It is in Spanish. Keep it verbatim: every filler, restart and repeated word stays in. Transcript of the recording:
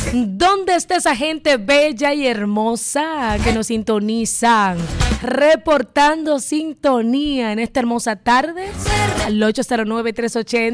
¿Dónde está esa gente bella y hermosa que nos sintonizan? Reportando sintonía en esta hermosa tarde al ocho cero nueve, tres ocho cero